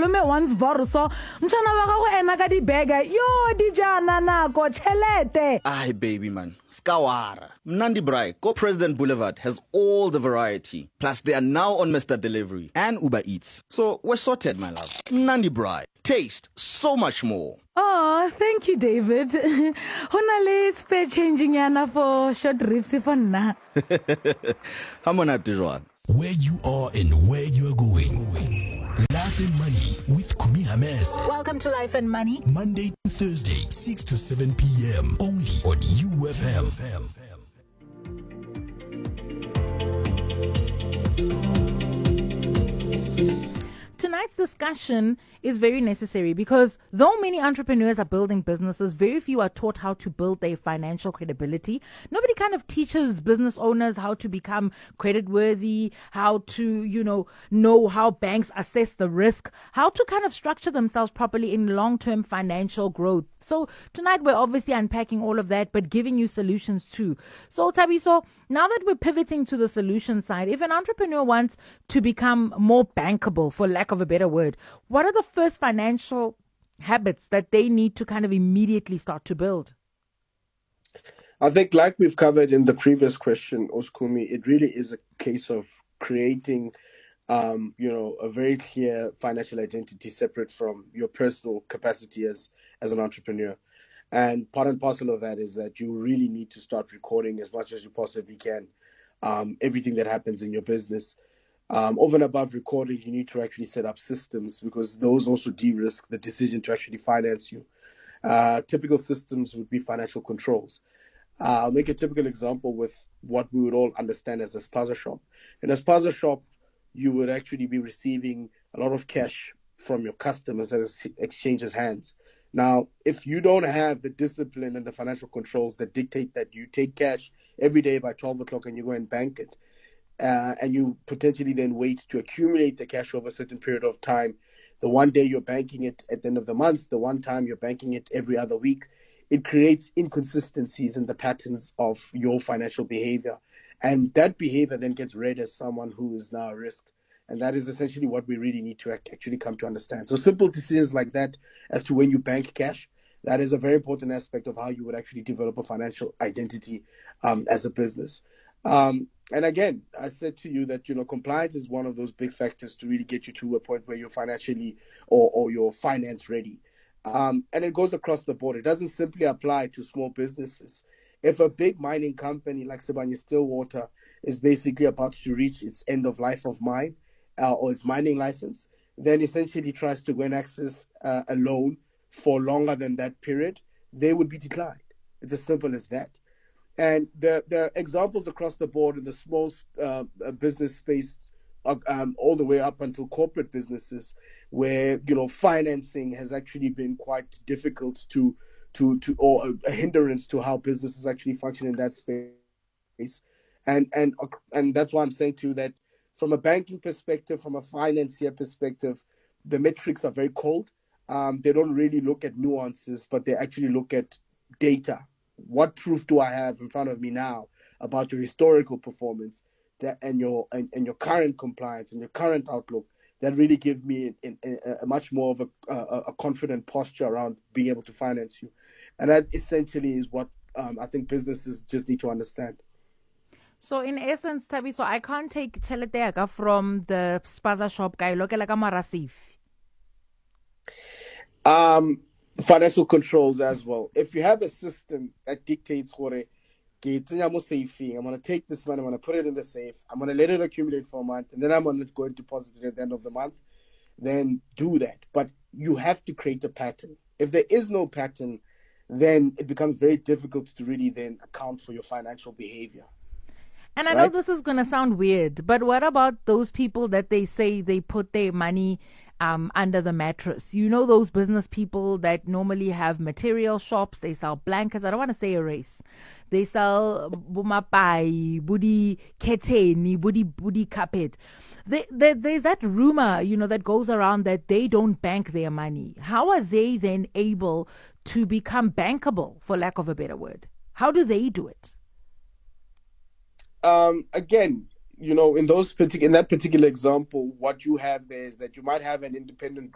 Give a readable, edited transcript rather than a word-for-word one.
malome once vorso mtshana wa gago ena ka di bega yo di jana nako chelete. Aye, baby man. Skawara. Mnandi Brai, Go President Boulevard has all the variety. Plus, they are now on Mr. Delivery and Uber Eats. So, we're sorted, my love. Mnandi Brai. Taste so much more. Oh, thank you, David. Honale spare changing yana for short rips for na. Hamona Tijuan. Where you are and where you are going. Life and Money with Kumi Hames. Welcome to Life and Money. Monday to Thursday, 6 to 7 p.m. Only on UFM. Tonight's discussion is very necessary because though many entrepreneurs are building businesses, very few are taught how to build their financial credibility. Nobody kind of teaches business owners how to become credit worthy, how to, know how banks assess the risk, how to kind of structure themselves properly in long-term financial growth. So tonight we're obviously unpacking all of that, but giving you solutions too. So Tabiso, now that we're pivoting to the solution side, if an entrepreneur wants to become more bankable, for lack of a better word, what are the first financial habits that they need to kind of immediately start to build? I think, like we've covered in the previous question, Oskumi, it really is a case of creating, a very clear financial identity separate from your personal capacity as an entrepreneur. And part and parcel of that is that you really need to start recording as much as you possibly can, everything that happens in your business. Over and above recording, you need to actually set up systems because those also de-risk the decision to actually finance you. Typical systems would be financial controls. I'll make a typical example with what we would all understand as a spaza shop. In a spaza shop, you would actually be receiving a lot of cash from your customers as it exchanges hands. Now, if you don't have the discipline and the financial controls that dictate that you take cash every day by 12 o'clock and you go and bank it, and you potentially then wait to accumulate the cash over a certain period of time, the one day you're banking it at the end of the month, the one time you're banking it every other week, it creates inconsistencies in the patterns of your financial behavior. And that behavior then gets read as someone who is now a risk. And that is essentially what we really need to actually come to understand. So simple decisions like that as to when you bank cash, that is a very important aspect of how you would actually develop a financial identity as a business. And again, I said to you that, compliance is one of those big factors to really get you to a point where you're financially or you're finance ready. And it goes across the board. It doesn't simply apply to small businesses. If a big mining company like Sibanye-Stillwater is basically about to reach its end of life of mine or its mining license, then essentially tries to go and access a loan for longer than that period, they would be declined. It's as simple as that. And the examples across the board in the small business space, all the way up until corporate businesses, where financing has actually been quite difficult to or a hindrance to how businesses actually function in that space. And that's why I'm saying too that from a banking perspective, from a financier perspective, the metrics are very cold. They don't really look at nuances, but they actually look at data. What proof do I have in front of me now about your historical performance and your current compliance and your current outlook that really give me a much more of a confident posture around being able to finance you. And that essentially is what I think businesses just need to understand. So in essence, Tabi, so I can't take chelete from the spaza shop guy. Look like a marasif. Financial controls as well. If you have a system that dictates I'm going to take this money, I'm going to put it in the safe, I'm going to let it accumulate for a month, and then I'm going to go and deposit it at the end of the month, then do that. But you have to create a pattern. If there is no pattern, then it becomes very difficult to really then account for your financial behavior. And I know this is going to sound weird, but what about those people that they say they put their money under the mattress? Those business people that normally have material shops, they sell blankets. I don't want to say a race. They sell bumapai, budi keteni, budi carpet. There's that rumor, that goes around that they don't bank their money. How are they then able to become bankable, for lack of a better word? How do they do it? Again, in that particular example, what you have there is that you might have an independent